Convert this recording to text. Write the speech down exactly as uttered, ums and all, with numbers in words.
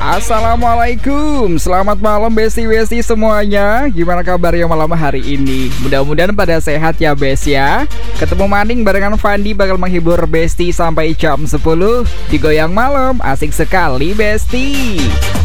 Assalamualaikum, selamat malam besti-besti semuanya. Gimana kabarnya malam hari ini? Mudah-mudahan pada sehat ya bes ya. Ketemu maning barengan Fandi bakal menghibur besti sampai jam sepuluh di Goyang Malam. Asik sekali besti.